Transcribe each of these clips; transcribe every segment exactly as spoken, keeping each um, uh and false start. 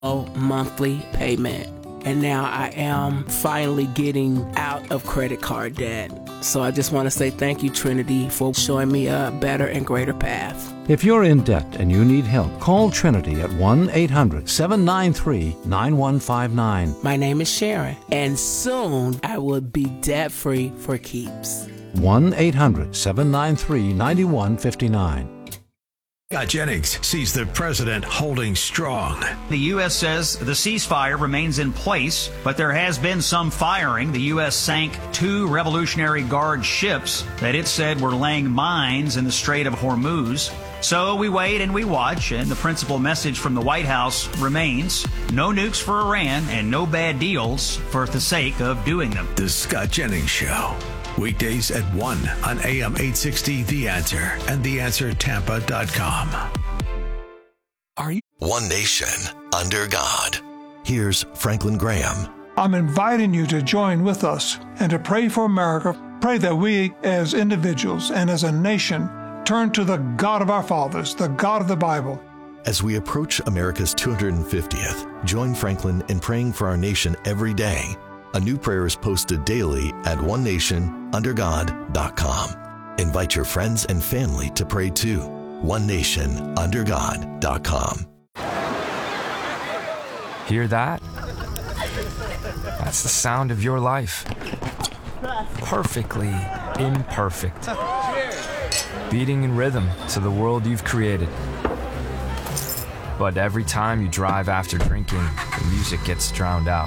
monthly payment. And now I am finally getting out of credit card debt. So I just want to say thank you, Trinity, for showing me a better and greater path. If you're in debt and you need help, call Trinity at one eight hundred seven nine three nine one five nine. My name is Sharon, and soon I will be debt-free for keeps. one eight hundred seven nine three nine one five nine. Scott Jennings sees the president holding strong. The U S says the ceasefire remains in place, but there has been some firing. The U S sank two Revolutionary Guard ships that it said were laying mines in the Strait of Hormuz. So we wait and we watch, and the principal message from the White House remains: no nukes for Iran and no bad deals for the sake of doing them. The Scott Jennings Show. Weekdays at one on A M eight sixty The Answer and the answer tampa dot com. Are you One Nation Under God? Here's Franklin Graham. I'm inviting you to join with us and to pray for America. Pray that we as individuals and as a nation turn to the God of our fathers, the God of the Bible. As we approach America's two hundred fiftieth, join Franklin in praying for our nation every day. A new prayer is posted daily at one nation under god dot com. Invite your friends and family to pray too. one nation under god dot com. Hear that? That's the sound of your life. Perfectly imperfect. Beating in rhythm to the world you've created. But every time you drive after drinking, the music gets drowned out.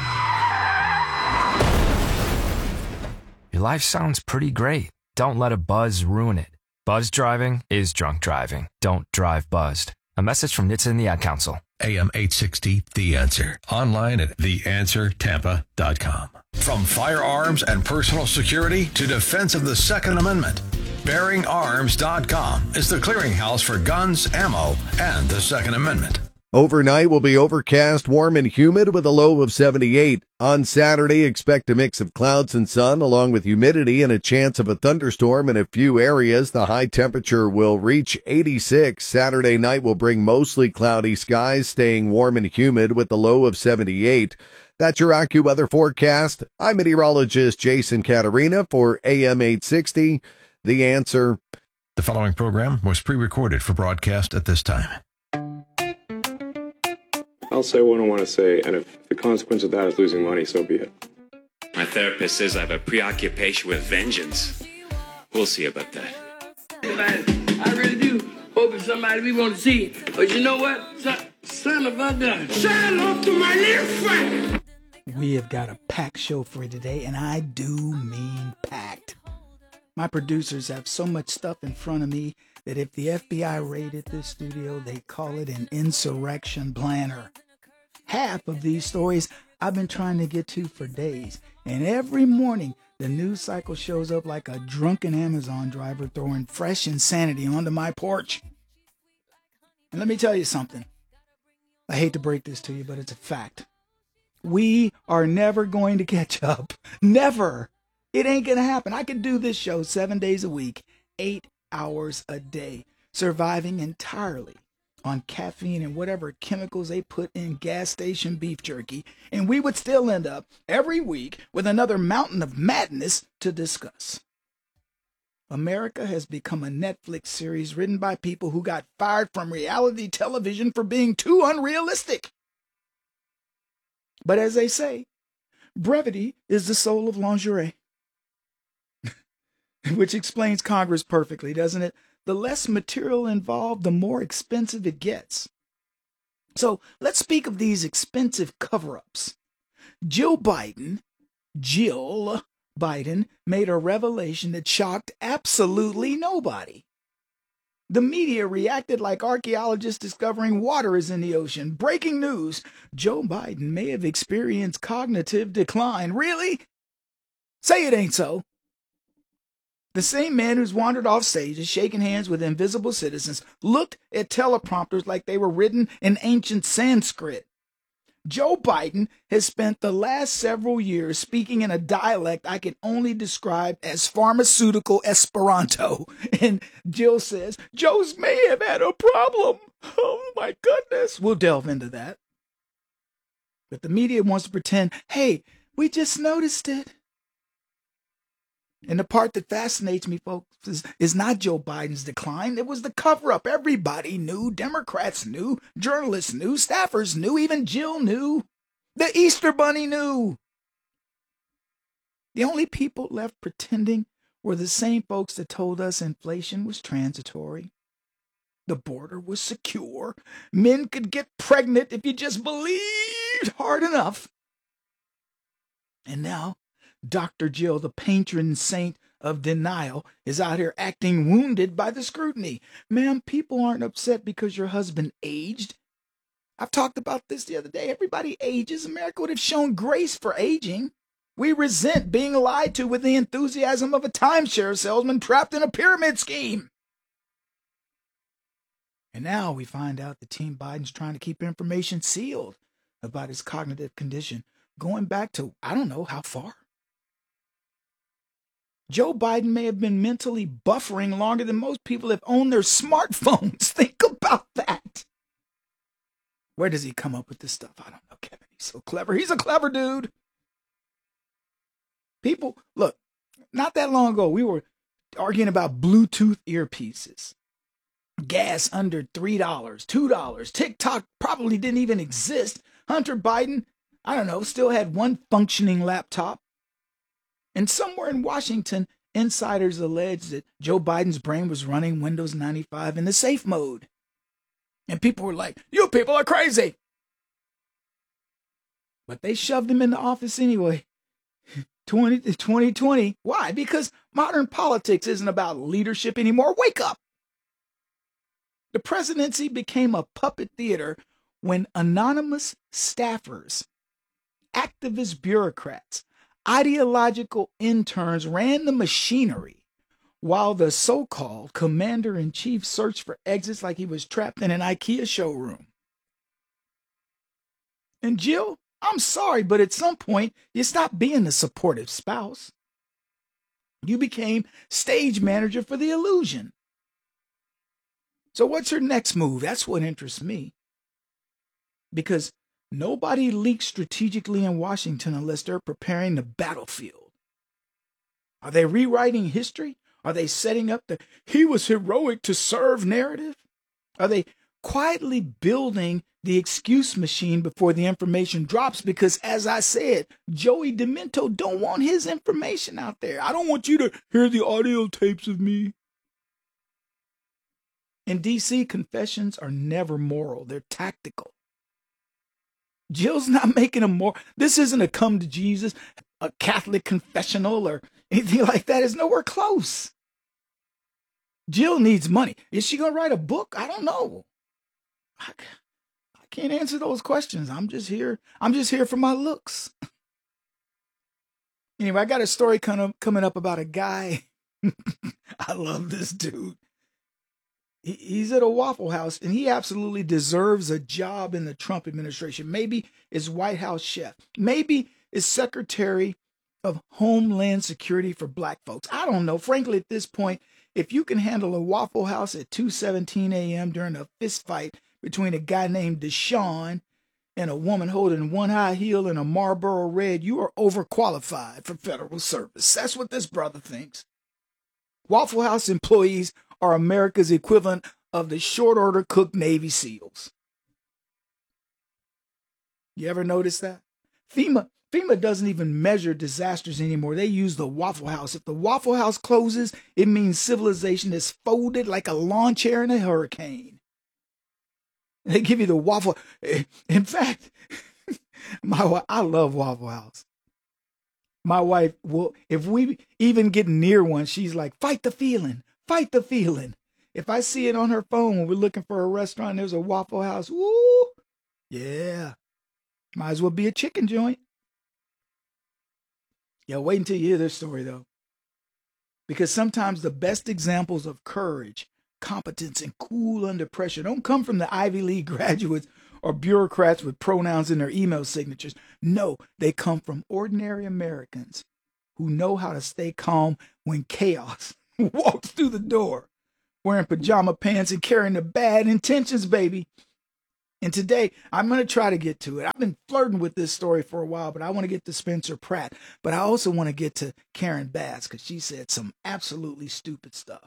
Your life sounds pretty great. Don't let a buzz ruin it. Buzz driving is drunk driving. Don't drive buzzed. A message from N H T S A and the Ad Council. A M eight sixty The Answer. Online at the answer tampa dot com. From firearms and personal security to defense of the Second Amendment, bearing arms dot com is the clearinghouse for guns, ammo, and the Second Amendment. Overnight will be overcast, warm, and humid with a low of seventy-eight. On Saturday, expect a mix of clouds and sun along with humidity and a chance of a thunderstorm in a few areas. The high temperature will reach eighty-six. Saturday night will bring mostly cloudy skies, staying warm and humid with a low of seventy-eight. That's your AccuWeather forecast. I'm meteorologist Jason Caterina for A M eight sixty. The Answer. The following program was pre-recorded for broadcast at this time. I'll say what I want to say, and if the consequence of that is losing money, so be it. My therapist says I have a preoccupation with vengeance. We'll see about that. I really do hope it's somebody we want to see. But you know what? Son, son of a gun. Sign off to my little friend. We have got a packed show for you today, and I do mean packed. My producers have so much stuff in front of me that if the F B I raided this studio, they'd call it an insurrection planner. Half of these stories I've been trying to get to for days, and every morning the news cycle shows up like a drunken Amazon driver throwing fresh insanity onto my porch. And let me tell you something. I hate to break this to you, but it's a fact. We are never going to catch up. Never. It ain't going to happen. I could do this show seven days a week, eight hours a day, surviving entirely on caffeine and whatever chemicals they put in gas station beef jerky, and we would still end up every week with another mountain of madness to discuss. America has become a Netflix series written by people who got fired from reality television for being too unrealistic. But as they say, brevity is the soul of lingerie. Which explains Congress perfectly, doesn't it? The less material involved, the more expensive it gets. So let's speak of these expensive cover-ups. Jill Biden, Jill Biden made a revelation that shocked absolutely nobody. The media reacted like archaeologists discovering water is in the ocean. Breaking news, Joe Biden may have experienced cognitive decline. Really? Say it ain't so. The same man who's wandered off stage and shaken hands with invisible citizens looked at teleprompters like they were written in ancient Sanskrit. Joe Biden has spent the last several years speaking in a dialect I can only describe as pharmaceutical Esperanto. And Jill says, Joe's may have had a problem. Oh, my goodness. We'll delve into that. But the media wants to pretend, hey, we just noticed it. And the part that fascinates me, folks, is, is not Joe Biden's decline. It was the cover-up. Everybody knew. Democrats knew. Journalists knew. Staffers knew. Even Jill knew. The Easter Bunny knew. The only people left pretending were the same folks that told us inflation was transitory. The border was secure. Men could get pregnant if you just believed hard enough. And now, Doctor Jill, the patron saint of denial, is out here acting wounded by the scrutiny. Ma'am, people aren't upset because your husband aged. I've talked about this the other day. Everybody ages. America would have shown grace for aging. We resent being lied to with the enthusiasm of a timeshare salesman trapped in a pyramid scheme. And now we find out that Team Biden's trying to keep information sealed about his cognitive condition, going back to, I don't know how far. Joe Biden may have been mentally buffering longer than most people have owned their smartphones. Think about that. Where does he come up with this stuff? I don't know, Kevin. He's so clever. He's a clever dude. People, look, not that long ago, we were arguing about Bluetooth earpieces. Gas under three dollars, two dollars. TikTok probably didn't even exist. Hunter Biden, I don't know, still had one functioning laptop. And somewhere in Washington, insiders allege that Joe Biden's brain was running Windows ninety-five in the safe mode. And people were like, you people are crazy. But they shoved him into office anyway. twenty twenty. Why? Because modern politics isn't about leadership anymore. Wake up. The presidency became a puppet theater when anonymous staffers, activist bureaucrats, ideological interns ran the machinery while the so-called commander-in-chief searched for exits like he was trapped in an IKEA showroom. And Jill, I'm sorry, but at some point, you stopped being the supportive spouse. You became stage manager for the illusion. So what's her next move? That's what interests me. Because nobody leaks strategically in Washington unless they're preparing the battlefield. Are they rewriting history? Are they setting up the he was heroic to serve narrative? Are they quietly building the excuse machine before the information drops? Because as I said, Joey Demento don't want his information out there. I don't want you to hear the audio tapes of me. In D C, confessions are never moral. They're tactical. Jill's not making a more. This isn't a come to Jesus, a Catholic confessional or anything like that. It's nowhere close. Jill needs money. Is she going to write a book? I don't know. I, I can't answer those questions. I'm just here. I'm just here for my looks. Anyway, I got a story kind of coming up about a guy. I love this dude. He's at a Waffle House, and he absolutely deserves a job in the Trump administration. Maybe as White House chef. Maybe as Secretary of Homeland Security for black folks. I don't know. Frankly, at this point, if you can handle a Waffle House at two seventeen a.m. during a fist fight between a guy named Deshaun and a woman holding one high heel and a Marlboro Red, you are overqualified for federal service. That's what this brother thinks. Waffle House employees are America's equivalent of the short order cook Navy SEALs. You ever notice that? FEMA, FEMA doesn't even measure disasters anymore. They use the Waffle House. If the Waffle House closes, it means civilization is folded like a lawn chair in a hurricane. They give you the Waffle. In fact, my I love Waffle House. My wife will, if we even get near one, she's like, fight the feeling. Fight the feeling. If I see it on her phone when we're looking for a restaurant, there's a Waffle House. Woo! Yeah. Might as well be a chicken joint. Yeah, wait until you hear this story, though. Because sometimes the best examples of courage, competence, and cool under pressure don't come from the Ivy League graduates or bureaucrats with pronouns in their email signatures. No, they come from ordinary Americans who know how to stay calm when chaos walks through the door, wearing pajama pants and carrying the bad intentions, baby. And today, I'm going to try to get to it. I've been flirting with this story for a while, but I want to get to Spencer Pratt. But I also want to get to Karen Bass because she said some absolutely stupid stuff.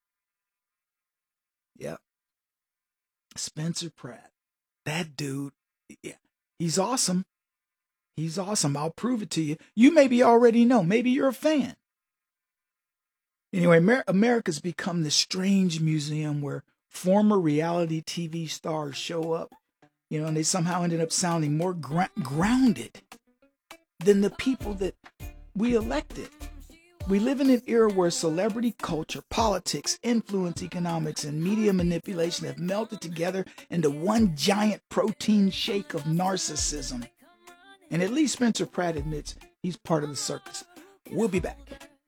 Yep. Spencer Pratt. That dude, yeah, he's awesome. He's awesome. I'll prove it to you. You maybe already know. Maybe you're a fan. Anyway, Amer- America's become this strange museum where former reality T V stars show up, you know, and they somehow ended up sounding more gra- grounded than the people that we elected. We live in an era where celebrity culture, politics, influence, economics, and media manipulation have melted together into one giant protein shake of narcissism. And at least Spencer Pratt admits he's part of the circus. We'll be back.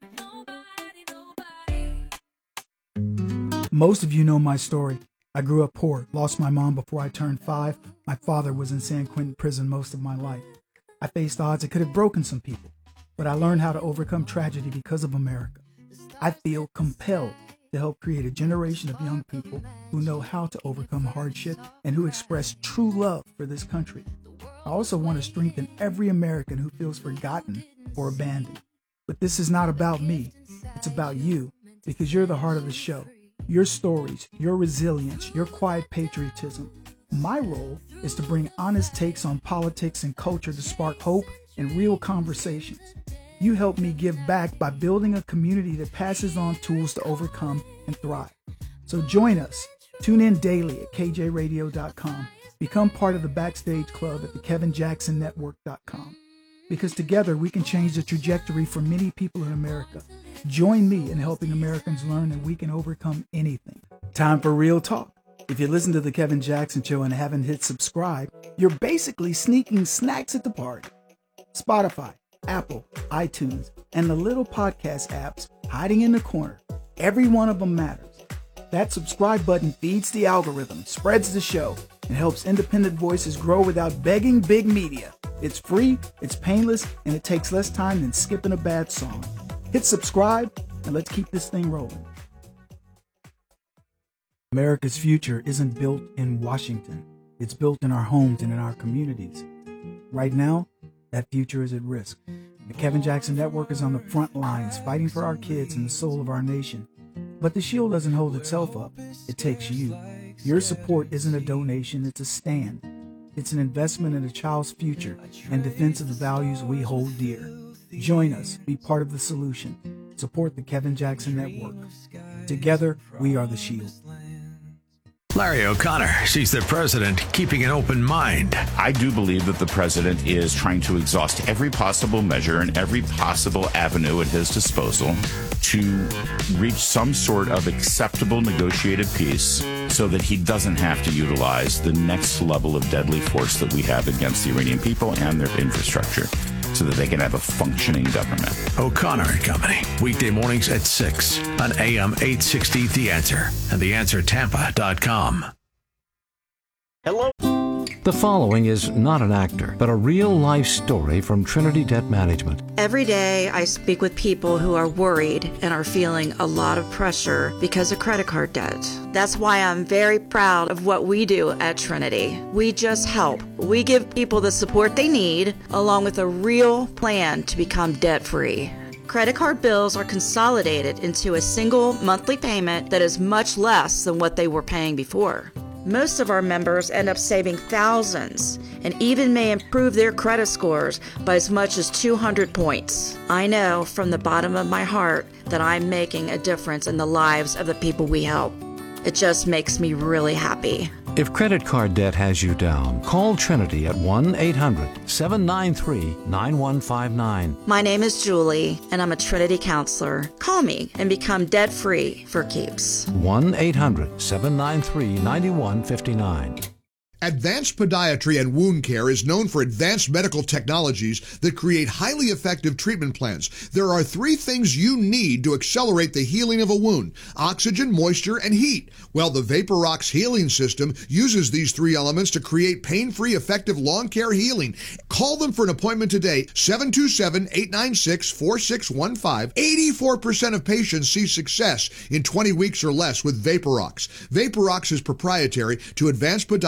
Most of you know my story. I grew up poor, lost my mom before I turned five. My father was in San Quentin prison most of my life. I faced odds that could have broken some people, but I learned how to overcome tragedy because of America. I feel compelled to help create a generation of young people who know how to overcome hardship and who express true love for this country. I also want to strengthen every American who feels forgotten or abandoned. But this is not about me. It's about you, because you're the heart of the show. Your stories, your resilience, your quiet patriotism. My role is to bring honest takes on politics and culture to spark hope and real conversations. You help me give back by building a community that passes on tools to overcome and thrive. So join us. Tune in daily at K J radio dot com. Become part of the Backstage Club at the Kevin Jackson Network dot com. Because together we can change the trajectory for many people in America. Join me in helping Americans learn that we can overcome anything. Time for real talk. If you listen to the Kevin Jackson Show and haven't hit subscribe, you're basically sneaking snacks at the party. Spotify, Apple, iTunes, and the little podcast apps hiding in the corner. Every one of them matters. That subscribe button feeds the algorithm, spreads the show, and helps independent voices grow without begging big media. It's free, it's painless, and it takes less time than skipping a bad song. Hit subscribe, and let's keep this thing rolling. America's future isn't built in Washington. It's built in our homes and in our communities. Right now, that future is at risk. The Kevin Jackson Network is on the front lines, fighting for our kids and the soul of our nation. But the shield doesn't hold itself up. It takes you. Your support isn't a donation, it's a stand. It's an investment in a child's future and defense of the values we hold dear. Join us, be part of the solution. Support the Kevin Jackson Network. Together, we are the shield. Larry O'Connor sees the president keeping an open mind. I do believe that the president is trying to exhaust every possible measure and every possible avenue at his disposal to reach some sort of acceptable negotiated peace so that he doesn't have to utilize the next level of deadly force that we have against the Iranian people and their infrastructure, so that they can have a functioning government. O'Connor and Company, weekday mornings at six on A M eight sixty The Answer and the answer tampa dot com. Hello. The following is not an actor, but a real-life story from Trinity Debt Management. Every day I speak with people who are worried and are feeling a lot of pressure because of credit card debt. That's why I'm very proud of what we do at Trinity. We just help. We give people the support they need, along with a real plan to become debt-free. Credit card bills are consolidated into a single monthly payment that is much less than what they were paying before. Most of our members end up saving thousands and even may improve their credit scores by as much as two hundred points. I know from the bottom of my heart that I'm making a difference in the lives of the people we help. It just makes me really happy. If credit card debt has you down, call Trinity at one eight hundred seven nine three nine one five nine. My name is Julie, and I'm a Trinity counselor. Call me and become debt-free for keeps. one eight hundred seven nine three nine one five nine. Advanced Podiatry and Wound Care is known for advanced medical technologies that create highly effective treatment plans. There are three things you need to accelerate the healing of a wound: oxygen, moisture, and heat. Well, the VaporRox healing system uses these three elements to create pain-free, effective lawn care healing. Call them for an appointment today, seven two seven, eight nine six, four six one five. eighty-four percent of patients see success in twenty weeks or less with VaporRox. VaporRox is proprietary to Advanced Podiatry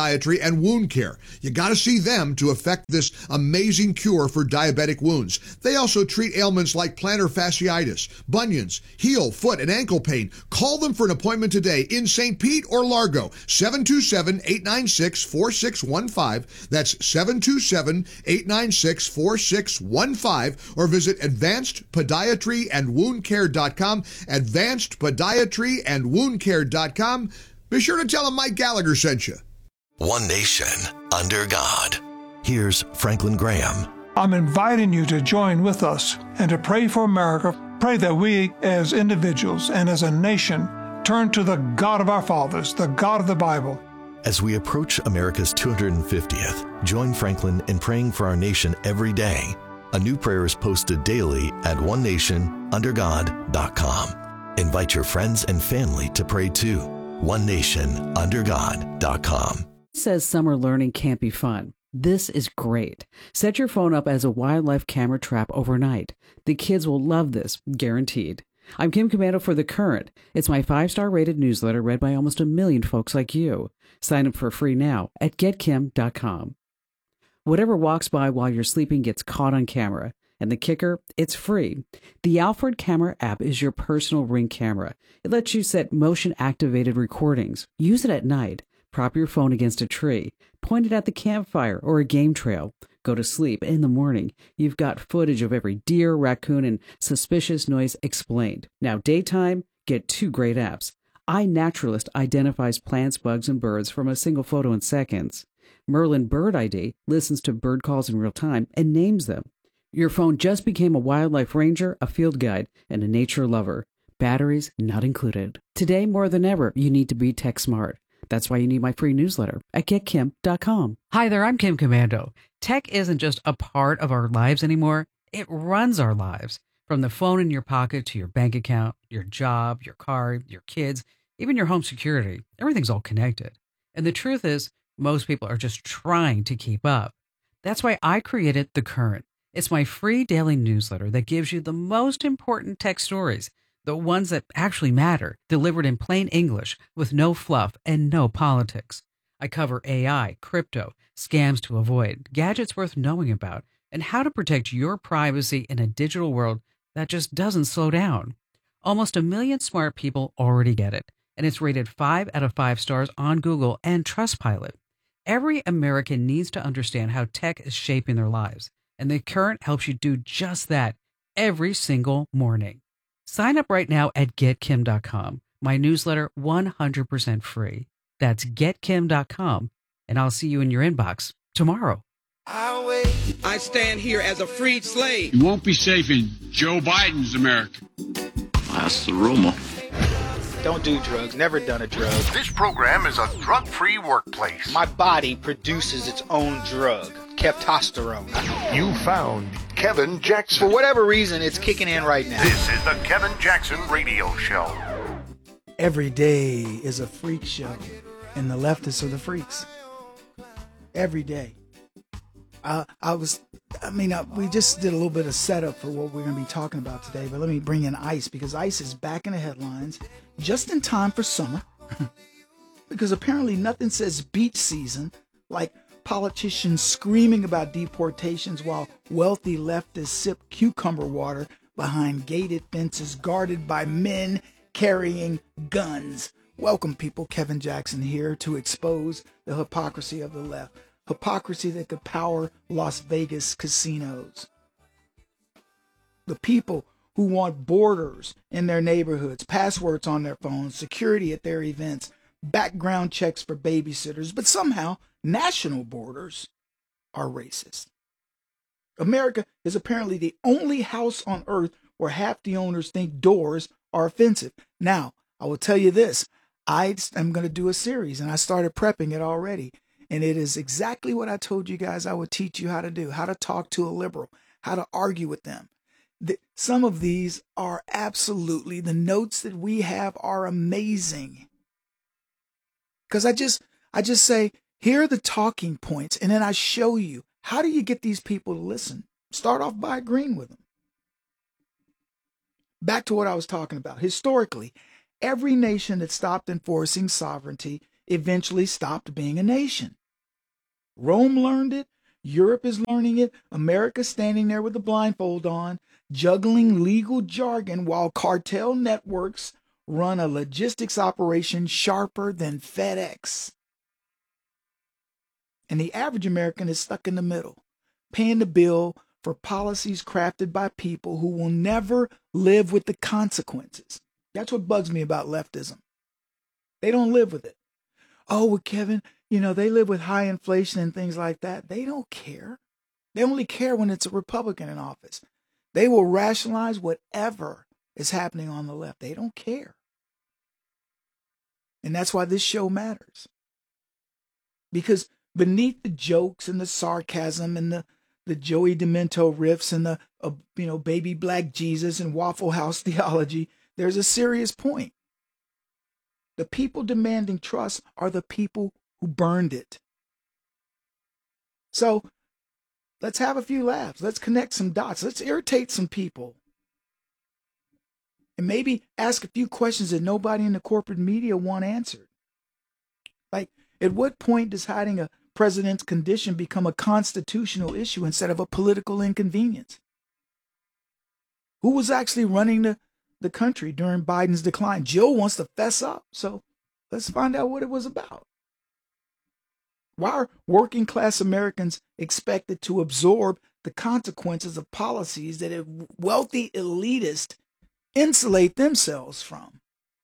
and Wound Care. You got to see them to effect this amazing cure for diabetic wounds. They also treat ailments like plantar fasciitis, bunions, heel, foot, and ankle pain. Call them for an appointment today in Saint Pete or Largo. seven two seven, eight nine six, four six one five. That's seven two seven, eight nine six, four six one five. Or visit advanced podiatry and wound care dot com. advanced podiatry and wound care dot com. Be sure to tell them Mike Gallagher sent you. One nation under God. Here's Franklin Graham. I'm inviting you to join with us and to pray for America. Pray that we as individuals and as a nation turn to the God of our fathers, the God of the Bible. As we approach America's two hundred fiftieth, join Franklin in praying for our nation every day. A new prayer is posted daily at one nation under god dot com. Invite your friends and family to pray too. one nation under god dot com. Says summer learning can't be fun. This is great. Set your phone up as a wildlife camera trap overnight. The kids will love this, guaranteed. I'm Kim Komando for The Current. It's my five-star rated newsletter read by almost a million folks like you. Sign up for free now at get kim dot com. Whatever walks by while you're sleeping gets caught on camera. And the kicker, it's free. The Alfred Camera app is your personal Ring camera. It lets you set motion-activated recordings. Use it at night. Prop your phone against a tree. Point it at the campfire or a game trail. Go to sleep. In the morning, you've got footage of every deer, raccoon, and suspicious noise explained. Now, daytime, get two great apps. iNaturalist identifies plants, bugs, and birds from a single photo in seconds. Merlin Bird I D listens to bird calls in real time and names them. Your phone just became a wildlife ranger, a field guide, and a nature lover. Batteries not included. Today, more than ever, you need to be tech smart. That's why you need my free newsletter at get kim dot com. Hi there, I'm Kim Komando. Tech isn't just a part of our lives anymore. It runs our lives. From the phone in your pocket to your bank account, your job, your car, your kids, even your home security. Everything's all connected. And the truth is, most people are just trying to keep up. That's why I created The Current. It's my free daily newsletter that gives you the most important tech stories, the ones that actually matter, delivered in plain English with no fluff and no politics. I cover A I, crypto, scams to avoid, gadgets worth knowing about, and how to protect your privacy in a digital world that just doesn't slow down. Almost a million smart people already get it, and it's rated five out of five stars on Google and Trustpilot. Every American needs to understand how tech is shaping their lives, and The Current helps you do just that every single morning. Sign up right now at get kim dot com. My newsletter one hundred percent free. That's get kim dot com, and I'll see you in your inbox tomorrow. I stand here as a freed slave. You won't be safe in Joe Biden's America. That's the rumor. Don't do drugs. Never done a drug. This program is a drug-free workplace. My body produces its own drug, Keptosterone. You found Kevin Jackson. For whatever reason, it's kicking in right now. This is the Kevin Jackson Radio Show. Every day is a freak show, and the leftists are the freaks. Every day. Uh, I was, I mean, uh, we just did a little bit of setup for what we're going to be talking about today, but let me bring in ICE, because ICE is back in the headlines just in time for summer, because apparently nothing says beach season like politicians screaming about deportations while wealthy leftists sip cucumber water behind gated fences guarded by men carrying guns. Welcome, people. Kevin Jackson here to expose the hypocrisy of the left. Hypocrisy that could power Las Vegas casinos. The people who want borders in their neighborhoods, passwords on their phones, security at their events, background checks for babysitters, but somehow national borders are racist. America is apparently the only house on earth where half the owners think doors are offensive. Now, I will tell you this. I am going to do a series, and I started prepping it already. And it is exactly what I told you guys I would teach you how to do, how to talk to a liberal, how to argue with them. The, some of these are absolutely, the notes that we have are amazing. Because I just, I just say, here are the talking points, and then I show you, how do you get these people to listen? Start off by agreeing with them. Back to what I was talking about. Historically, every nation that stopped enforcing sovereignty eventually stopped being a nation. Rome learned it. Europe is learning it. America's standing there with the blindfold on, juggling legal jargon while cartel networks run a logistics operation sharper than FedEx. And the average American is stuck in the middle, paying the bill for policies crafted by people who will never live with the consequences. That's what bugs me about leftism. They don't live with it. Oh, well, Kevin, you know, they live with high inflation and things like that. They don't care. They only care when it's a Republican in office. They will rationalize whatever is happening on the left. They don't care. And that's why this show matters. Because beneath the jokes and the sarcasm and the, the Joey Demento riffs and the, uh, you know, baby black Jesus and Waffle House theology, there's a serious point. The people demanding trust are the people who burned it. So let's have a few laughs. Let's connect some dots. Let's irritate some people. And maybe ask a few questions that nobody in the corporate media want answered. Like, at what point does hiding a president's condition become a constitutional issue instead of a political inconvenience? Who was actually running the, the country during Biden's decline? Jill wants to fess up, so let's find out what it was about. Why are working class Americans expected to absorb the consequences of policies that a wealthy elitist insulate themselves from?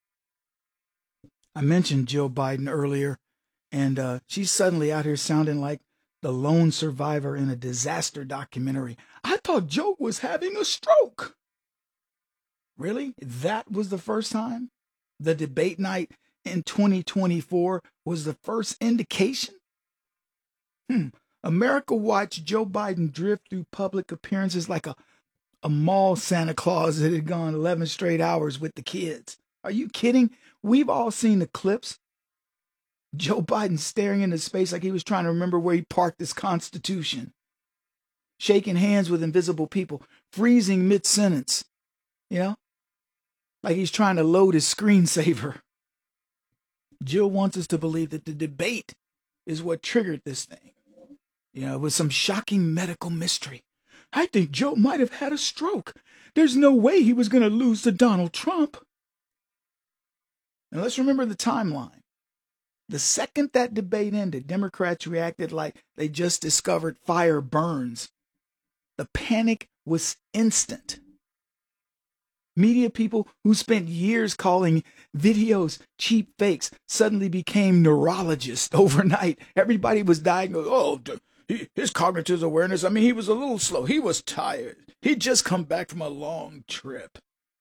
I mentioned Jill Biden earlier, and uh, she's suddenly out here sounding like the lone survivor in a disaster documentary. I thought Joe was having a stroke. Really? That was the first time? The debate night in twenty twenty-four was the first indication? Hmm. America watched Joe Biden drift through public appearances like a, a mall Santa Claus that had gone eleven straight hours with the kids. Are you kidding? We've all seen the clips. Joe Biden staring into space like he was trying to remember where he parked his Constitution. Shaking hands with invisible people. Freezing mid-sentence. You know? Like he's trying to load his screensaver. Jill wants us to believe that the debate is what triggered this thing. You know, it was some shocking medical mystery. I think Joe might have had a stroke. There's no way he was going to lose to Donald Trump. Now let's remember the timeline. The second that debate ended, Democrats reacted like they just discovered fire burns. The panic was instant. Media people who spent years calling videos cheap fakes suddenly became neurologists overnight. Everybody was diagnosed. Oh, he, his cognitive awareness, I mean, he was a little slow. He was tired. He'd just come back from a long trip.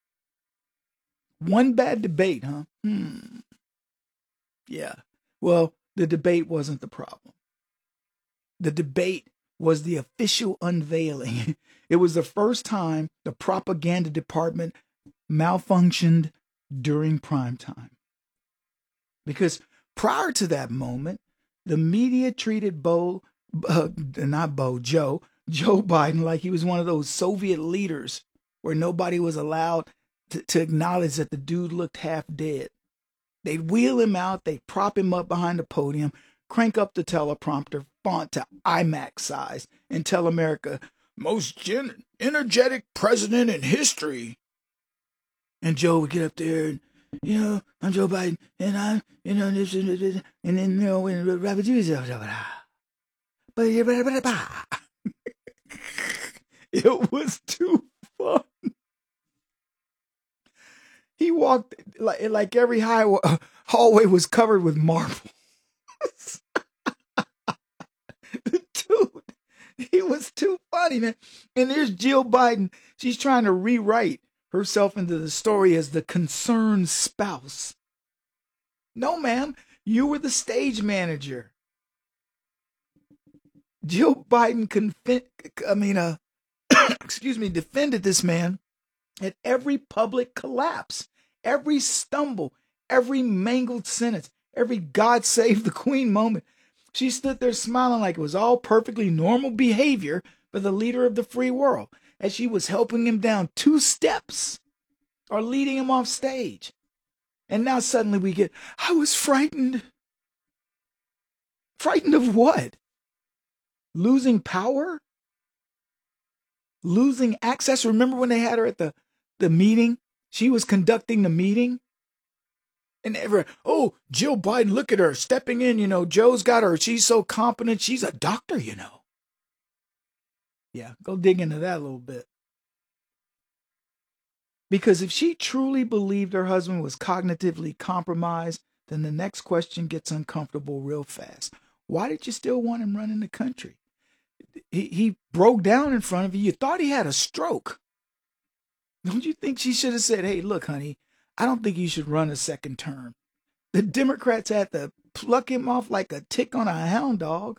One bad debate, huh? Hmm. Yeah. Well, the debate wasn't the problem. The debate was the official unveiling. It was the first time the propaganda department malfunctioned during prime time. Because prior to that moment, the media treated Bo, uh, not Bo, Joe, Joe Biden like he was one of those Soviet leaders where nobody was allowed to, to acknowledge that the dude looked half dead. They'd wheel him out, they'd prop him up behind the podium, crank up the teleprompter font to IMAX size, and tell America, most gen- energetic president in history. And Joe would get up there and, you know, I'm Joe Biden, and I'm, you know, this, and this, and then, you know, and Robert it was too fun. He walked like, like every highway, hallway was covered with marble. The dude, he was too funny, man. And there's Jill Biden. She's trying to rewrite herself into the story as the concerned spouse. No, ma'am, you were the stage manager. Jill Biden, conf- I mean, uh, excuse me, defended this man at every public collapse, every stumble, every mangled sentence, every God save the Queen moment. She stood there smiling like it was all perfectly normal behavior for the leader of the free world as she was helping him down two steps or leading him off stage. And now suddenly we get, I was frightened. Frightened of what? losing power, losing access. Remember when they had her at the, the meeting? She was conducting the meeting. And everyone, oh, Jill Biden, look at her stepping in. You know, Joe's got her. She's so competent. She's a doctor, you know. Yeah, go dig into that a little bit. Because if she truly believed her husband was cognitively compromised, then the next question gets uncomfortable real fast. Why did you still want him running the country? He, he broke down in front of you. You thought he had a stroke. Don't you think she should have said, hey, look, honey, I don't think you should run a second term. The Democrats had to pluck him off like a tick on a hound dog.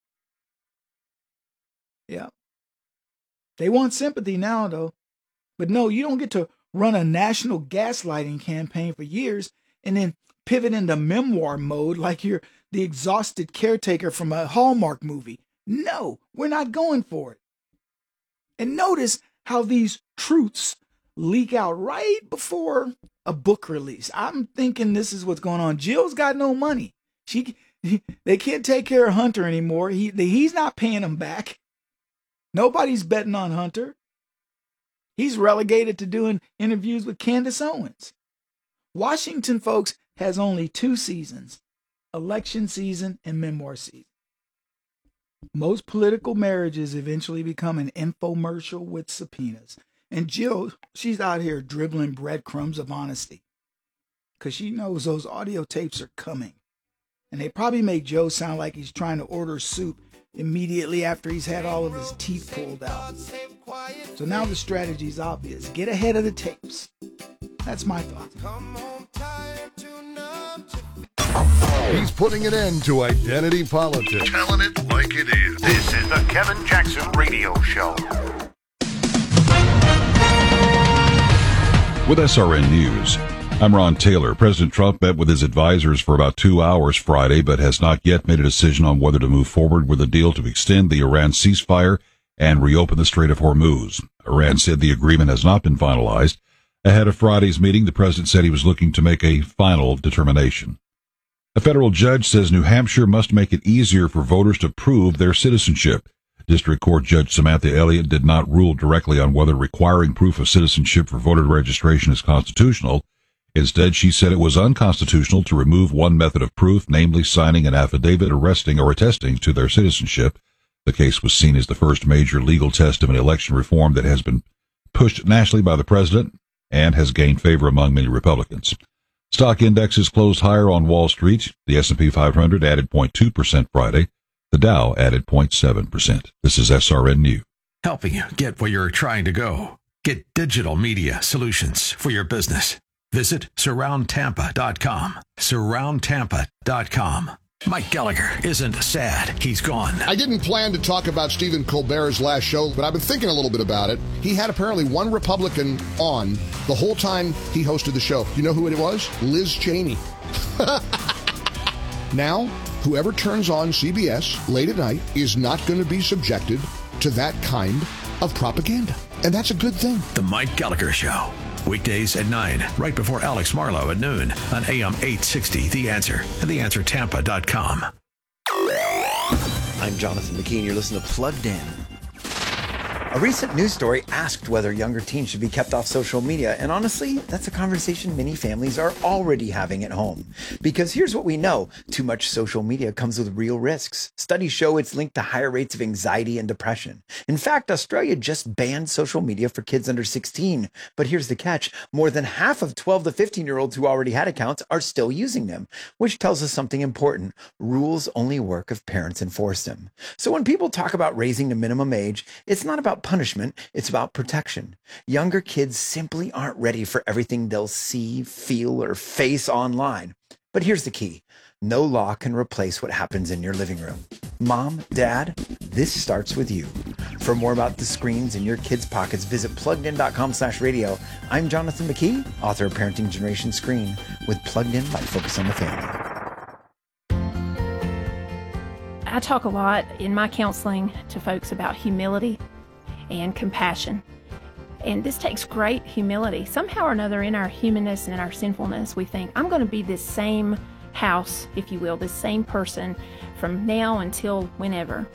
Yeah. They want sympathy now, though. But no, you don't get to run a national gaslighting campaign for years and then pivot into memoir mode like you're the exhausted caretaker from a Hallmark movie. No, we're not going for it. And notice how these truths leak out right before a book release. I'm thinking this is what's going on. Jill's got no money. She, they can't take care of Hunter anymore. He, he's not paying them back. Nobody's betting on Hunter. He's relegated to doing interviews with Candace Owens. Washington, folks, has only two seasons, election season and memoir season. Most political marriages eventually become an infomercial with subpoenas. And Jill, she's out here dribbling breadcrumbs of honesty because she knows those audio tapes are coming. And they probably make Joe sound like he's trying to order soup immediately after he's had all of his teeth pulled out. So now the strategy is obvious. Get ahead of the tapes. That's my thought. He's putting an end to identity politics. Telling it like it is. This is the Kevin Jackson Radio Show. With S R N News, I'm Ron Taylor. President Trump met with his advisors for about two hours Friday, but has not yet made a decision on whether to move forward with a deal to extend the Iran ceasefire and reopen the Strait of Hormuz. Iran said the agreement has not been finalized. Ahead of Friday's meeting, the president said he was looking to make a final determination. A federal judge says New Hampshire must make it easier for voters to prove their citizenship. District Court Judge Samantha Elliott did not rule directly on whether requiring proof of citizenship for voter registration is constitutional. Instead, she said it was unconstitutional to remove one method of proof, namely signing an affidavit arresting or attesting to their citizenship. The case was seen as the first major legal test of an election reform that has been pushed nationally by the president and has gained favor among many Republicans. Stock indexes closed higher on Wall Street. The S and P five hundred added zero point two percent Friday. The Dow added zero point seven percent. This is S R N News. Helping you get where you're trying to go. Get digital media solutions for your business. Visit surround tampa dot com. surround tampa dot com. Mike Gallagher isn't sad. He's gone. I didn't plan to talk about Stephen Colbert's last show, but I've been thinking a little bit about it. He had apparently one Republican on the whole time he hosted the show. You know who it was? Liz Cheney. Now, whoever turns on C B S late at night is not going to be subjected to that kind of propaganda. And that's a good thing. The Mike Gallagher Show. Weekdays at nine, right before Alex Marlowe at noon on A M eight sixty, The Answer, and the answer tampa dot com. I'm Jonathan McKee, and you're listening to Plugged In. A recent news story asked whether younger teens should be kept off social media, and honestly, that's a conversation many families are already having at home. Because here's what we know, too much social media comes with real risks. Studies show it's linked to higher rates of anxiety and depression. In fact, Australia just banned social media for kids under sixteen. But here's the catch, more than half of twelve to fifteen-year-olds who already had accounts are still using them, which tells us something important. Rules only work if parents enforce them. So when people talk about raising the minimum age, it's not about punishment, it's about protection. Younger kids simply aren't ready for everything they'll see, feel, or face online. But here's the key. No law can replace what happens in your living room. Mom, Dad, this starts with you. For more about the screens in your kids' pockets, visit plugged in dot com slash radio. I'm Jonathan McKee, author of Parenting Generation Screen, with Plugged In by Focus on the Family. I talk a lot in my counseling to folks about humility and compassion. And this takes great humility. Somehow or another in our humanness and in our sinfulness, we think, I'm going to be this same house, if you will, this same person from now until whenever.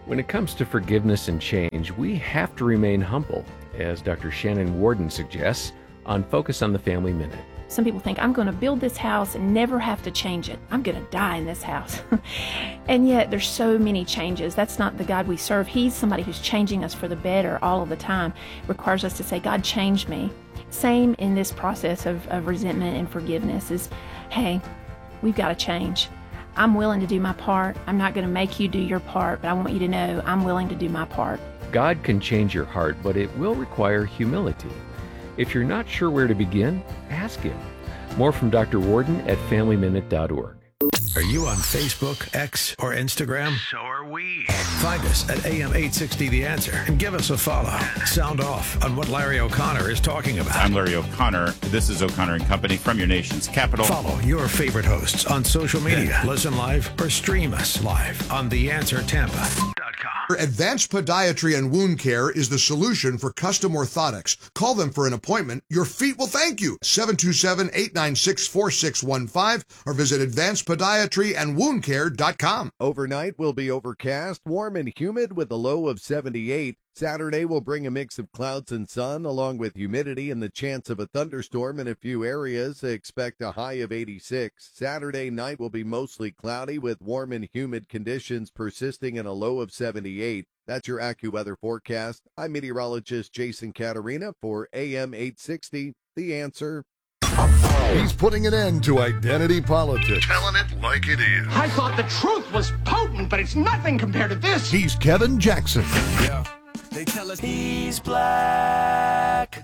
When it comes to forgiveness and change, we have to remain humble, as Doctor Shannon Warden suggests on Focus on the Family Minute. Some people think, I'm going to build this house and never have to change it. I'm going to die in this house. And yet there's so many changes. That's not the God we serve. He's somebody who's changing us for the better all of the time. It requires us to say, God, change me. Same in this process of, of resentment and forgiveness is, hey, we've got to change. I'm willing to do my part. I'm not going to make you do your part, but I want you to know I'm willing to do my part. God can change your heart, but it will require humility. If you're not sure where to begin, ask Him. More from Doctor Warden at family minute dot org. Are you on Facebook, X, or Instagram? So are we. Find us at A M eight sixty The Answer and give us a follow. Sound off on what Larry O'Connor is talking about. I'm Larry O'Connor. This is O'Connor and Company from your nation's capital. Follow your favorite hosts on social media. Listen live or stream us live on the answer tampa dot com. Advanced Podiatry and Wound Care is the solution for custom orthotics. Call them for an appointment. Your feet will thank you. seven two seven, eight nine six, four six one five or visit advanced podiatry and wound care dot com. Overnight will be overcast, warm and humid with a low of seventy-eight. Saturday will bring a mix of clouds and sun along with humidity and the chance of a thunderstorm in a few areas. Expect a high of eighty-six. Saturday night will be mostly cloudy with warm and humid conditions persisting in a low of seventy-eight. That's your AccuWeather forecast. I'm meteorologist Jason Caterina for A M eight sixty, The Answer. He's putting an end to identity politics. Telling it like it is. I thought the truth was potent, but it's nothing compared to this. He's Kevin Jackson. Yeah. They tell us he's black.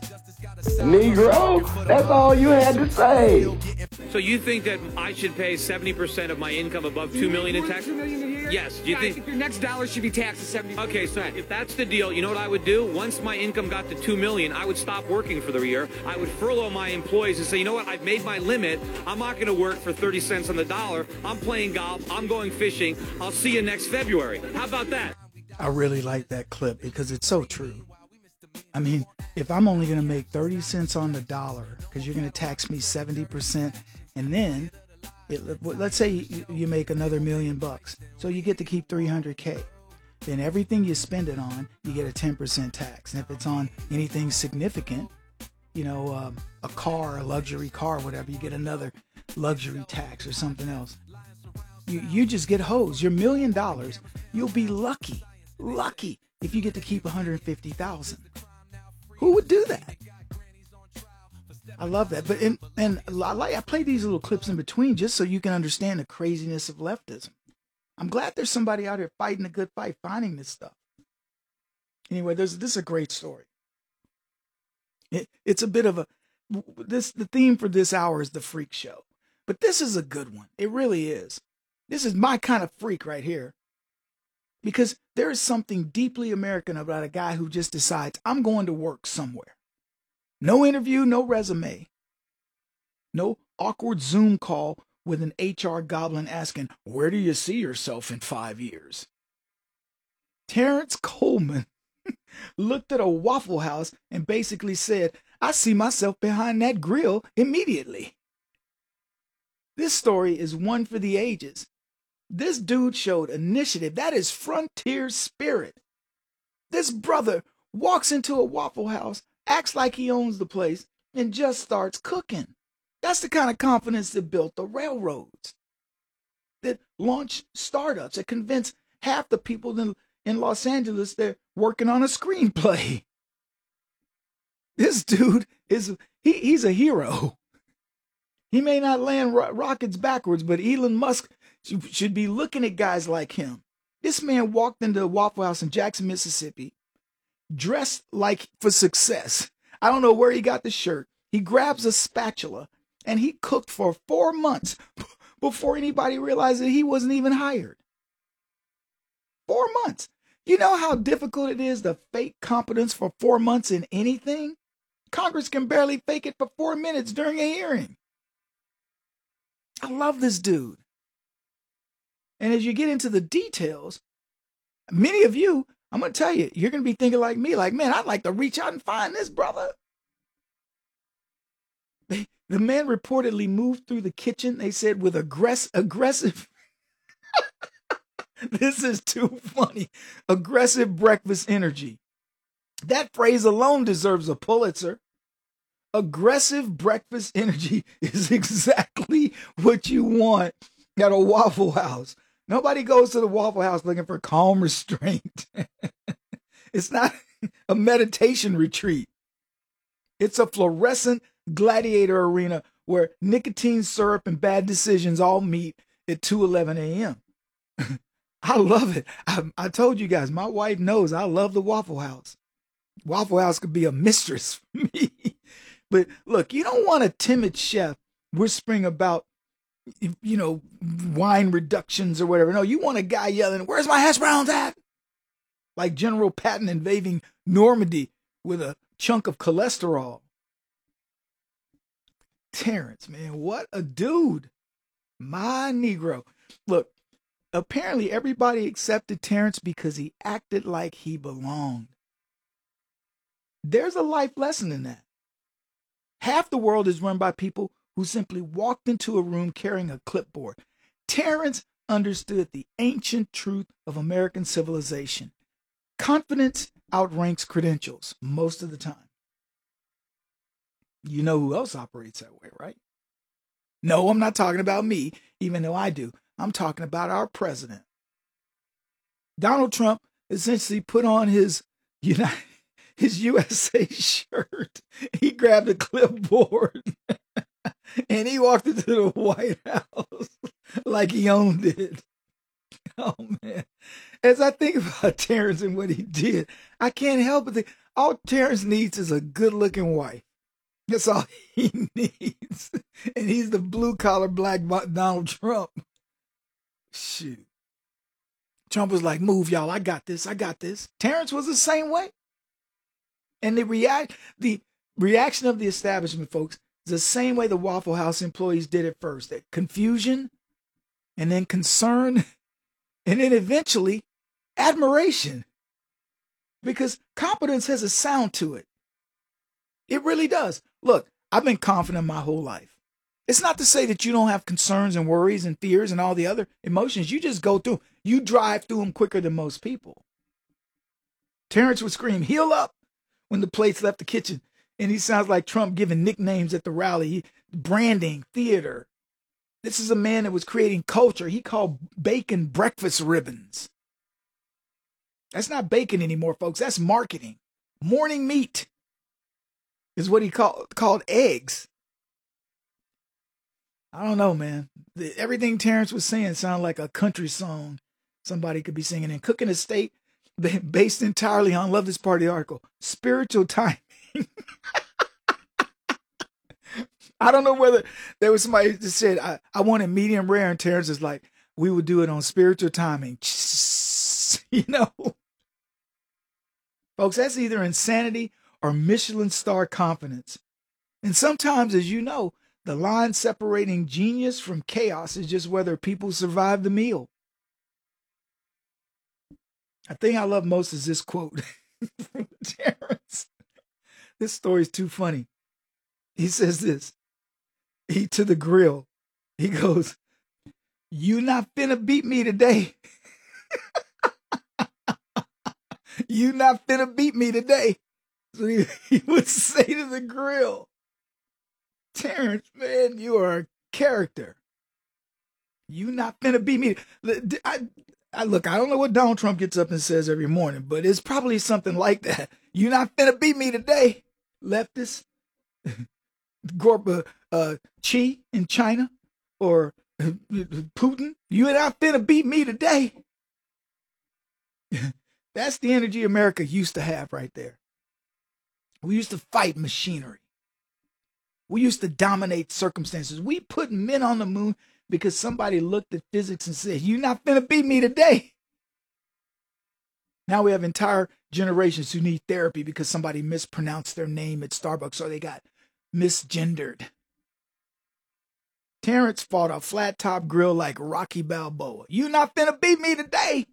Negro, that's all you had to say. So you think that I should pay seventy percent of my income above two million dollars in tax? two million dollars a year? Yes. Do you yeah, think... I think your next dollar should be taxed at seventy percent? Okay, so if that's the deal, you know what I would do? Once my income got to two million dollars, I would stop working for the year. I would furlough my employees and say, you know what? I've made my limit. I'm not going to work for thirty cents on the dollar. I'm playing golf. I'm going fishing. I'll see you next February. How about that? I really like that clip because it's so true. I mean, if I'm only going to make thirty cents on the dollar because you're going to tax me seventy percent, and then it, let's say you, you make another million bucks, so you get to keep three hundred K. Then everything you spend it on, you get a ten percent tax. And if it's on anything significant, you know, um, a car, a luxury car, whatever, you get another luxury tax or something else. You, you just get hosed. Your million dollars, you'll be lucky, lucky if you get to keep one hundred fifty thousand. Who would do that? I love that. But in, and I, like, I play these little clips in between just so you can understand the craziness of leftism. I'm glad there's somebody out here fighting a good fight, finding this stuff. Anyway, there's this is a great story. It, it's a bit of a this the theme for this hour is the freak show, but this is a good one. It really is. This is my kind of freak right here. Because there is something deeply American about a guy who just decides, I'm going to work somewhere. No interview, no resume. No awkward Zoom call with an H R goblin asking, where do you see yourself in five years? Terrence Coleman looked at a Waffle House and basically said, I see myself behind that grill immediately. This story is one for the ages. This dude showed initiative. That is frontier spirit. This brother walks into a Waffle House, acts like he owns the place, and just starts cooking. That's the kind of confidence that built the railroads, that launched startups, that convinced half the people in, in Los Angeles they're working on a screenplay. This dude is, he, he's a hero. He may not land ro- rockets backwards, but Elon Musk should be looking at guys like him. This man walked into a Waffle House in Jackson, Mississippi, dressed like for success. I don't know where he got the shirt. He grabs a spatula and he cooked for four months before anybody realized that he wasn't even hired. Four months. You know how difficult it is to fake competence for four months in anything? Congress can barely fake it for four minutes during a hearing. I love this dude. And as you get into the details, many of you, I'm going to tell you, you're going to be thinking like me, like, man, I'd like to reach out and find this brother. They, the man reportedly moved through the kitchen, they said, with aggress- aggressive This is too funny. Aggressive breakfast energy. That phrase alone deserves a Pulitzer. Aggressive breakfast energy is exactly what you want at a Waffle House. Nobody goes to the Waffle House looking for calm restraint. It's not a meditation retreat. It's a fluorescent gladiator arena where nicotine syrup and bad decisions all meet at two eleven a.m. I love it. I, I told you guys, my wife knows I love the Waffle House. Waffle House could be a mistress for me. But look, you don't want a timid chef whispering about, you know, wine reductions or whatever. No, you want a guy yelling, "Where's my hash browns at?" Like General Patton invading Normandy with a chunk of cholesterol. Terrence, man, what a dude. My Negro. Look, apparently everybody accepted Terrence because he acted like he belonged. There's a life lesson in that. Half the world is run by people who simply walked into a room carrying a clipboard. Terrence understood the ancient truth of American civilization. Confidence outranks credentials most of the time. You know who else operates that way, right? No, I'm not talking about me, even though I do. I'm talking about our president. Donald Trump essentially put on his United, his U S A shirt. He grabbed a clipboard and he walked into the White House like he owned it. Oh, man. As I think about Terrence and what he did, I can't help but think all Terrence needs is a good-looking wife. That's all he needs. And he's the blue-collar black Donald Trump. Shoot. Trump was like, "Move, y'all. I got this. I got this." Terrence was the same way. And the react, the reaction of the establishment, folks, is the same way the Waffle House employees did at first. That confusion, and then concern, and then eventually admiration. Because competence has a sound to it. It really does. Look, I've been confident my whole life. It's not to say that you don't have concerns and worries and fears and all the other emotions. You just go through. You drive through them quicker than most people. Terrence would scream, "Heal up," when the plates left the kitchen. And he sounds like Trump giving nicknames at the rally. He, branding, theater. This is a man that was creating culture. He called bacon breakfast ribbons. That's not bacon anymore, folks. That's marketing. Morning meat is what he called, called eggs. I don't know, man. The, everything Terrence was saying sounded like a country song somebody could be singing. And Cooking a Steak, based entirely on, love this part of the article, spiritual timing. I don't know whether there was somebody that said, I, I wanted medium rare, and Terrence is like, "We would do it on spiritual timing." You know? Folks, that's either insanity or Michelin star confidence. And sometimes, as you know, the line separating genius from chaos is just whether people survive the meal. The thing I love most is this quote from Terrence. This story's too funny. He says this. He to the grill. He goes, "You not finna beat me today." You not finna beat me today. So he, he would say to the grill. Terrence, man, you are a character. You not finna beat me. I, I look, I don't know what Donald Trump gets up and says every morning, but it's probably something like that. You not finna beat me today, leftist. Gorba, uh, Xi in China, or uh, Putin. You not finna beat me today. That's the energy America used to have right there. We used to fight machinery. We used to dominate circumstances. We put men on the moon because somebody looked at physics and said, "You not finna beat me today." Now we have entire generations who need therapy because somebody mispronounced their name at Starbucks or they got misgendered. Terrence fought a flat top grill like Rocky Balboa. "You not finna beat me today."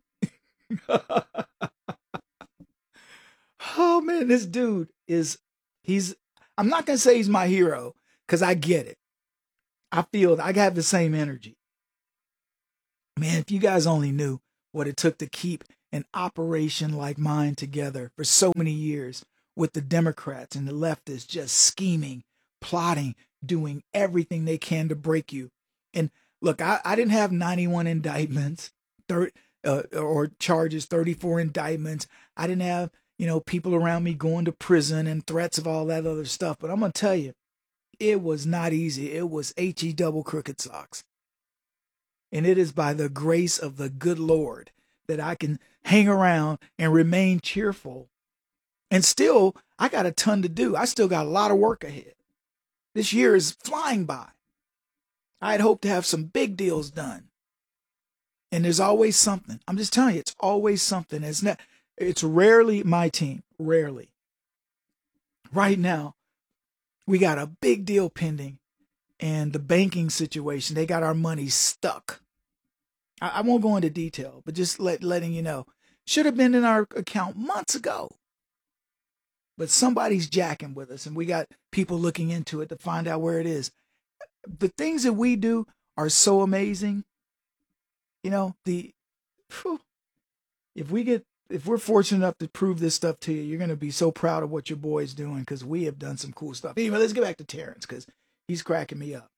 Oh man, this dude is, he's, I'm not going to say he's my hero because I get it. I feel I have the same energy. Man, if you guys only knew what it took to keep an operation like mine together for so many years, with the Democrats and the leftists just scheming, plotting, doing everything they can to break you. And look, I, I didn't have ninety-one indictments thir- uh, or charges, thirty-four indictments. I didn't have, you know, people around me going to prison and threats of all that other stuff. But I'm going to tell you, it was not easy. It was H-E double crooked socks. And it is by the grace of the good Lord that I can hang around and remain cheerful. And still, I got a ton to do. I still got a lot of work ahead. This year is flying by. I had hoped to have some big deals done. And there's always something. I'm just telling you, it's always something. It's not, it's rarely my team, rarely. Right now, we got a big deal pending, and the banking situation, they got our money stuck. I, I won't go into detail, but just let, letting you know, should have been in our account months ago. But somebody's jacking with us, and we got people looking into it to find out where it is. The things that we do are so amazing. You know, the whew, if we get if we're fortunate enough to prove this stuff to you, you're going to be so proud of what your boy's doing, because we have done some cool stuff. Anyway, let's get back to Terrence, because he's cracking me up.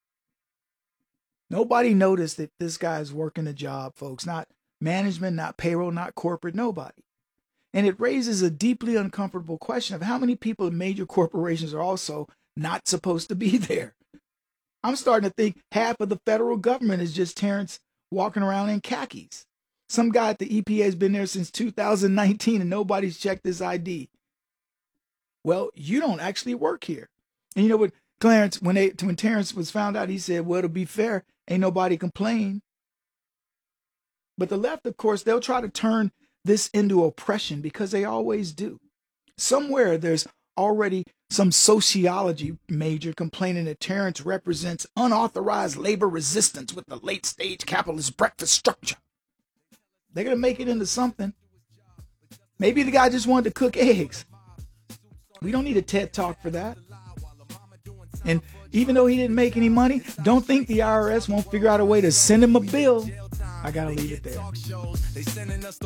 Nobody noticed that this guy's working a job, folks. Not management, not payroll, not corporate, nobody. And it raises a deeply uncomfortable question of how many people in major corporations are also not supposed to be there. I'm starting to think half of the federal government is just Terrence walking around in khakis. Some guy at the E P A has been there since two thousand nineteen and nobody's checked his I D. Well, you don't actually work here. And you know what, Clarence, when they when Terrence was found out, he said, well, to be fair, ain't nobody complained. But the left, of course, they'll try to turn this into oppression, because they always do. Somewhere there's already some sociology major complaining that Terrence represents unauthorized labor resistance with the late stage capitalist breakfast structure. They're going to make it into something. Maybe the guy just wanted to cook eggs. We don't need a TED Talk for that. And even though he didn't make any money, don't think the I R S won't figure out a way to send him a bill. I gotta leave it there. This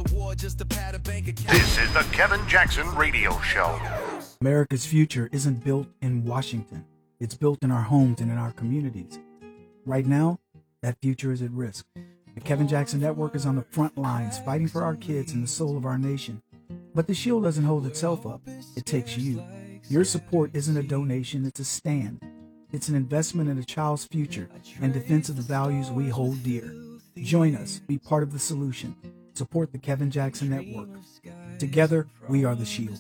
is the Kevin Jackson Radio Show. America's future isn't built in Washington. It's built in our homes and in our communities. Right now, that future is at risk. The Kevin Jackson Network is on the front lines, fighting for our kids and the soul of our nation. But the shield doesn't hold itself up. It takes you. Your support isn't a donation, it's a stand. It's an investment in a child's future and defense of the values we hold dear. Join us. Be part of the solution. Support the Kevin Jackson Network. Together, we are the shield.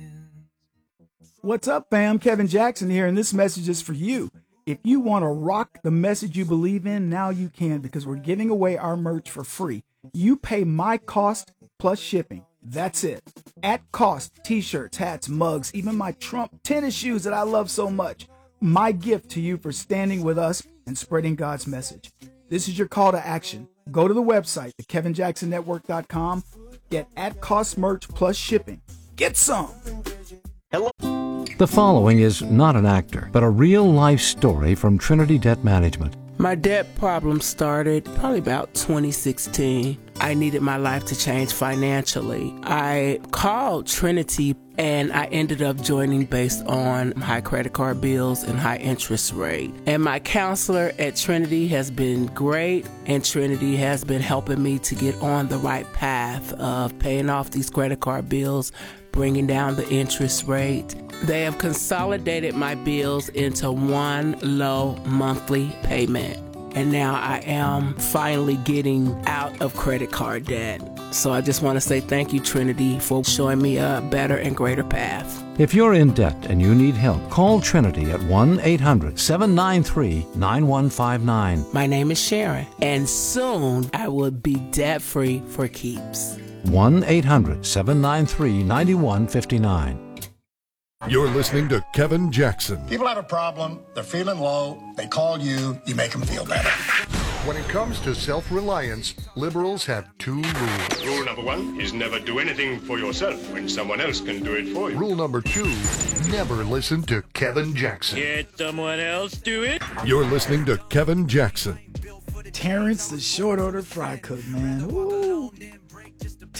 What's up, fam? Kevin Jackson here, and this message is for you. If you want to rock the message you believe in, now you can, because we're giving away our merch for free. You pay my cost plus shipping. That's it. At cost, t-shirts, hats, mugs, even my Trump tennis shoes that I love so much. My gift to you for standing with us and spreading God's message. This is your call to action. Go to the website, the kevin jackson network dot com. Get at cost merch plus shipping. Get some. Hello. The following is not an actor, but a real-life story from Trinity Debt Management. My debt problem started probably about twenty sixteen. I needed my life to change financially. I called Trinity and I ended up joining based on high credit card bills and high interest rate. And my counselor at Trinity has been great, and Trinity has been helping me to get on the right path of paying off these credit card bills, bringing down the interest rate. They have consolidated my bills into one low monthly payment. And now I am finally getting out of credit card debt. So I just want to say thank you, Trinity, for showing me a better and greater path. If you're in debt and you need help, call Trinity at one eight hundred seven nine three nine one five nine. My name is Sharon, and soon I will be debt-free for keeps. one eight hundred seven nine three nine one five nine. You're listening to Kevin Jackson. People have a problem, they're feeling low, they call you, you make them feel better. When it comes to self-reliance, liberals have two rules. Rule number one is never do anything for yourself when someone else can do it for you. Rule number two, never listen to Kevin Jackson. Let someone else do it. You're listening to Kevin Jackson. Terrence, the short order fry cook, man. Ooh.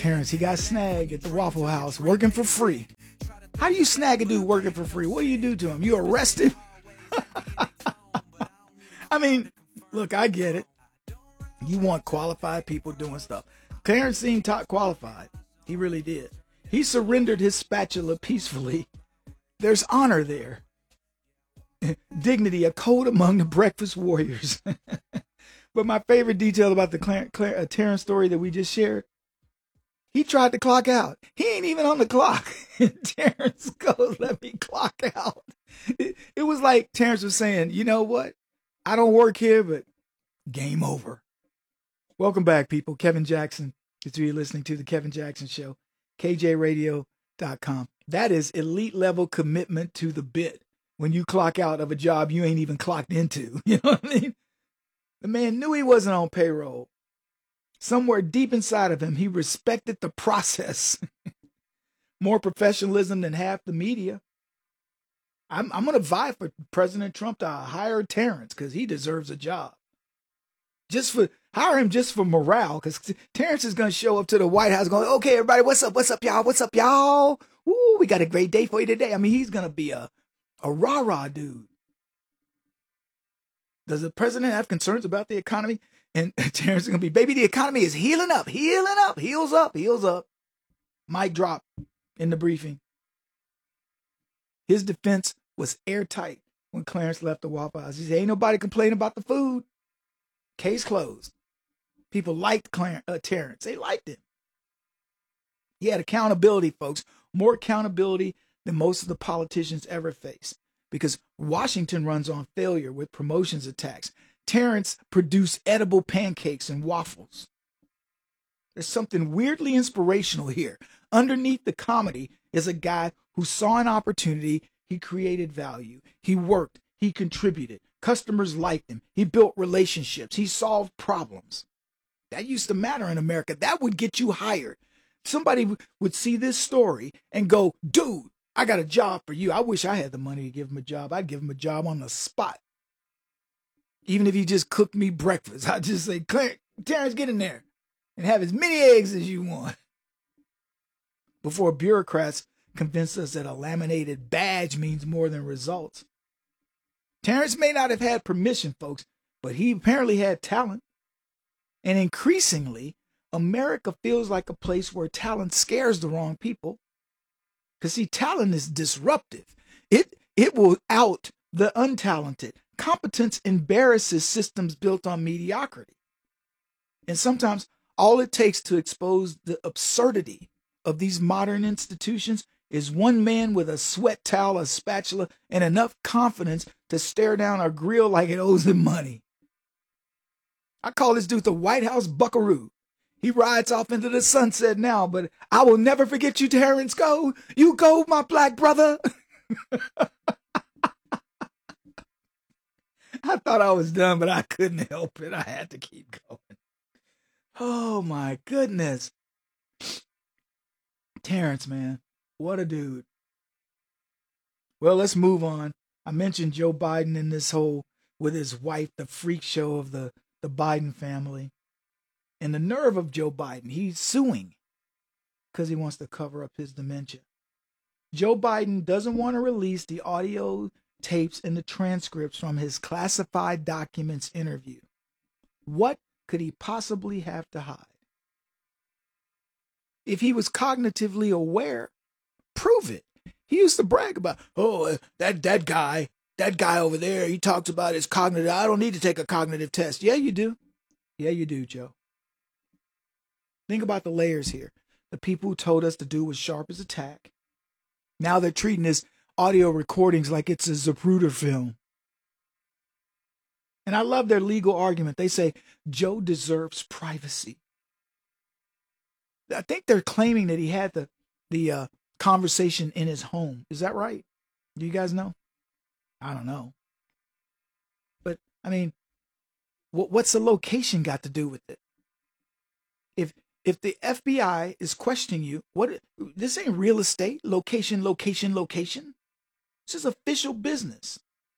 Terrence, he got snagged at the Waffle House working for free. How do you snag a dude working for free? What do you do to him? You arrest him? I mean, look, I get it. You want qualified people doing stuff. Clarence seemed top qualified. He really did. He surrendered his spatula peacefully. There's honor there. Dignity, a code among the breakfast warriors. But my favorite detail about the Clar- Clar- uh, Terrence story that we just shared, he tried to clock out. He ain't even on the clock. Terrence goes, let me clock out. It, it was like Terrence was saying, you know what? I don't work here, but game over. Welcome back, people. Kevin Jackson. If you're listening to the Kevin Jackson Show, K J radio dot com. That is elite level commitment to the bit when you clock out of a job you ain't even clocked into. You know what I mean? The man knew he wasn't on payroll. Somewhere deep inside of him, he respected the process. More professionalism than half the media. I'm, I'm going to vie for President Trump to hire Terrence because he deserves a job. Just for hire him just for morale, because Terrence is going to show up to the White House going, okay, everybody, what's up? What's up, y'all? What's up, y'all? Ooh, we got a great day for you today. I mean, he's going to be a, a rah-rah dude. Does the president have concerns about the economy? And Terrence is going to be, baby, the economy is healing up, healing up, heals up, heals up. Mic drop in the briefing. His defense was airtight when Clarence left the Waffle House. He said, ain't nobody complaining about the food. Case closed. People liked Clarence, uh, Terrence. They liked him. He had accountability, folks. More accountability than most of the politicians ever face. Because Washington runs on failure with promotions attacks. Terrence produced edible pancakes and waffles. There's something weirdly inspirational here. Underneath the comedy is a guy who saw an opportunity. He created value. He worked. He contributed. Customers liked him. He built relationships. He solved problems. That used to matter in America. That would get you hired. Somebody would see this story and go, dude, I got a job for you. I wish I had the money to give him a job. I'd give him a job on the spot. Even if he just cooked me breakfast, I'd just say, Clarence, Terrence, get in there and have as many eggs as you want. Before bureaucrats convince us that a laminated badge means more than results. Terrence may not have had permission, folks, but he apparently had talent. And increasingly, America feels like a place where talent scares the wrong people. Because, see, talent is disruptive. It it will out the untalented. Competence embarrasses systems built on mediocrity. And sometimes all it takes to expose the absurdity of these modern institutions is one man with a sweat towel, a spatula, and enough confidence to stare down a grill like it owes him money. I call this dude the White House buckaroo. He rides off into the sunset now, but I will never forget you, Terrence. Go. You go, my black brother. I thought I was done, but I couldn't help it. I had to keep going. Oh, my goodness. Terrence, man. What a dude. Well, let's move on. I mentioned Joe Biden in this whole, with his wife, the freak show of the, the Biden family. And the nerve of Joe Biden, he's suing because he wants to cover up his dementia. Joe Biden doesn't want to release the audio tapes and the transcripts from his classified documents interview. What could he possibly have to hide? If he was cognitively aware, prove it. He used to brag about, oh, that, that guy, that guy over there, he talks about his cognitive. I don't need to take a cognitive test. Yeah, you do. Yeah, you do, Joe. Think about the layers here. The people who told us the dude was sharp as a tack. Now they're treating his audio recordings like it's a Zapruder film. And I love their legal argument. They say Joe deserves privacy. I think they're claiming that he had the, the uh, conversation in his home. Is that right? Do you guys know? I don't know. But, I mean, what, what's the location got to do with it? If If the F B I is questioning you, what this ain't real estate, location, location, location. This is official business.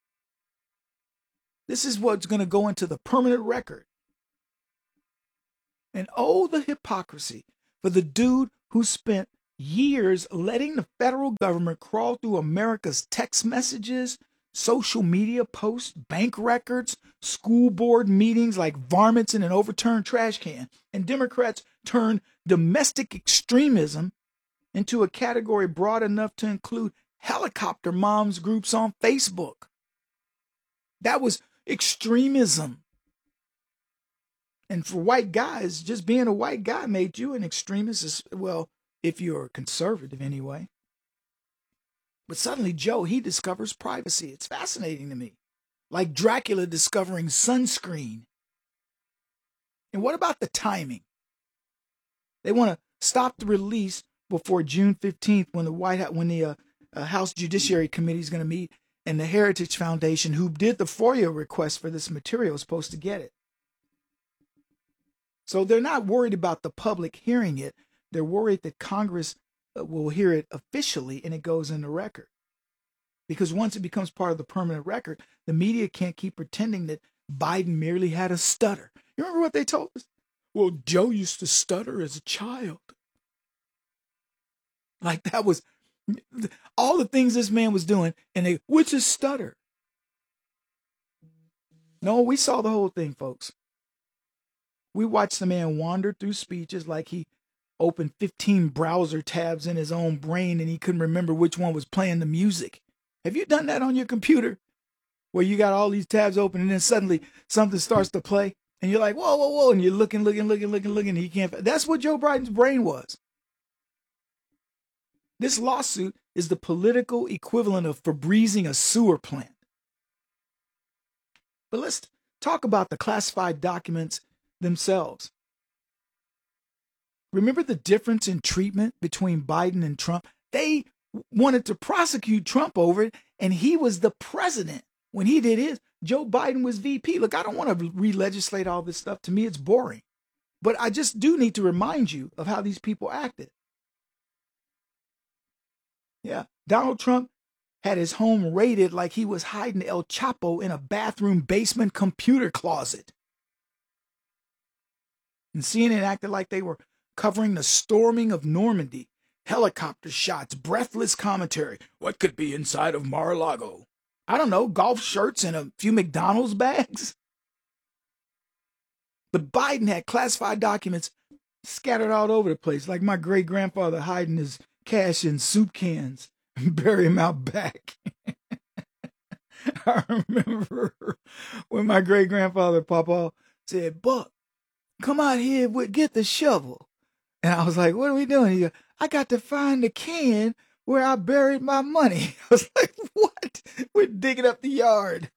This is what's going to go into the permanent record. And oh, the hypocrisy. for the dude who spent years letting the federal government crawl through America's text messages, social media posts, bank records, school board meetings like varmints in an overturned trash can. And Democrats turned domestic extremism into a category broad enough to include helicopter moms groups on Facebook. That was extremism. And for white guys, just being a white guy made you an extremist, well, if you're conservative anyway. But suddenly Joe, he discovers privacy. It's fascinating to me. Like Dracula discovering sunscreen. And what about the timing? They want to stop the release before June fifteenth when the White House, when the uh, uh, House Judiciary Committee is going to meet, and the Heritage Foundation, who did the FOIA request for this material, is supposed to get it. So they're not worried about the public hearing it. They're worried that Congress will hear it officially and it goes in the record. Because once it becomes part of the permanent record, the media can't keep pretending that Biden merely had a stutter. You remember what they told us? Well, Joe used to stutter as a child. Like that was all the things this man was doing, and they, what's a stutter? No, we saw the whole thing, folks. We watched the man wander through speeches like he opened fifteen browser tabs in his own brain and he couldn't remember which one was playing the music. Have you done that on your computer? Where you got all these tabs open and then suddenly something starts to play and you're like, whoa, whoa, whoa, and you're looking, looking, looking, looking, looking, and he can't. That's what Joe Biden's brain was. This lawsuit is the political equivalent of Febrezing a sewer plant. But let's talk about the classified documents themselves. Remember the difference in treatment between Biden and Trump? They wanted to prosecute Trump over it, and he was the president when he did his. Joe Biden was V P. Look, I don't want to re-legislate all this stuff. To me, it's boring. But I just do need to remind you of how these people acted. Yeah, Donald Trump had his home raided like he was hiding El Chapo in a bathroom basement computer closet. And C N N acted like they were covering the storming of Normandy, helicopter shots, breathless commentary. What could be inside of Mar-a-Lago? I don't know, golf shirts and a few McDonald's bags? But Biden had classified documents scattered all over the place, like my great-grandfather hiding his cash in soup cans and bury him out back. I remember when my great-grandfather, Papa, said, Buck, come out here, get the shovel. And I was like, what are we doing? He goes, I got to find the can where I buried my money. I was like, what? We're digging up the yard.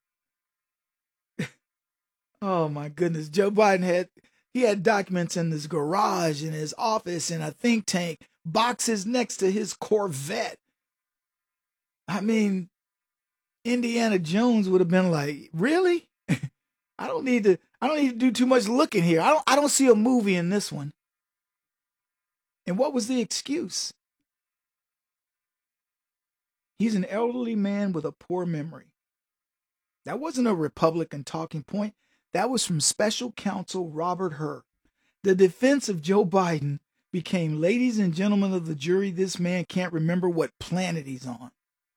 Oh, my goodness. Joe Biden had, he had documents in his garage, in his office, in a think tank, boxes next to his Corvette. I mean, Indiana Jones would have been like, really? I don't need to, I don't need to do too much looking here. I don't, I don't see a movie in this one. And what was the excuse? He's an elderly man with a poor memory. That wasn't a Republican talking point. That was from special counsel Robert Hur. The defense of Joe Biden became, ladies and gentlemen of the jury, this man can't remember what planet he's on.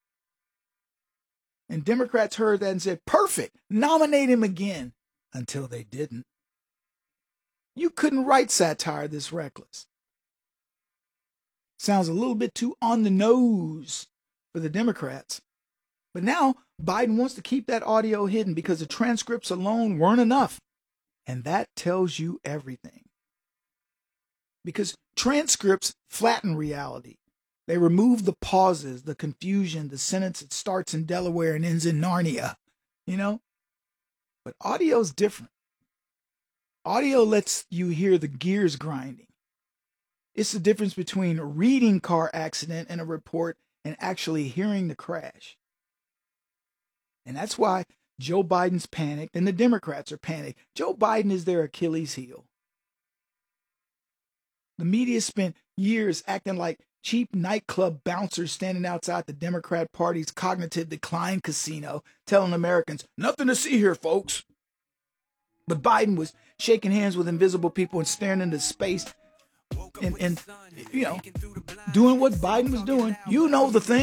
And Democrats heard that and said, perfect, nominate him again, until they didn't. You couldn't write satire this reckless. Sounds a little bit too on the nose for the Democrats. But now Biden wants to keep that audio hidden because the transcripts alone weren't enough. And that tells you everything. Because transcripts flatten reality. They remove the pauses, the confusion, the sentence that starts in Delaware and ends in Narnia, you know? But audio's different. Audio lets you hear the gears grinding. It's the difference between reading car accident and a report and actually hearing the crash. And that's why Joe Biden's panicked and the Democrats are panicked. Joe Biden is their Achilles heel. The media spent years acting like cheap nightclub bouncers standing outside the Democrat Party's cognitive decline casino, telling Americans, nothing to see here, folks. But Biden was shaking hands with invisible people and staring into space and, and you know, doing what Biden was doing. You know the thing.